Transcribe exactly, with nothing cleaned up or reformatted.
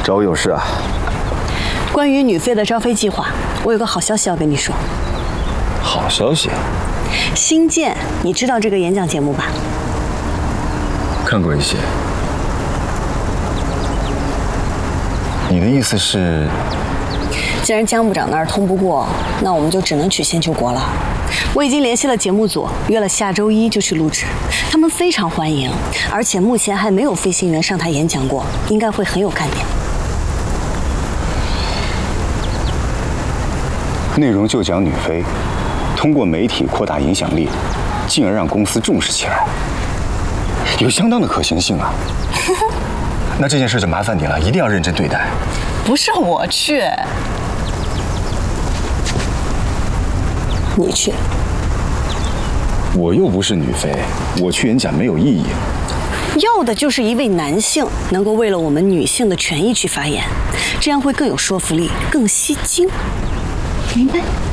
找我有事啊？ 关于女飞的招飞计划，我有个好消息要跟你说。 好消息。 新建，你知道这个演讲节目吧？ 看过一些。你的意思是？ 既然江部长那儿通不过，那我们就只能曲线救国了。我已经联系了节目组，约了下周一就去录制，他们非常欢迎，而且目前还没有飞行员上台演讲过，应该会很有看点。 内容就讲女飞，通过媒体扩大影响力，进而让公司重视起来，有相当的可行性啊。那这件事就麻烦你了，一定要认真对待。 不是我去， 你去。 我又不是女飞，我去演讲没有意义。 要的就是一位男性能够为了我们女性的权益去发言，这样会更有说服力，更吸睛。明白。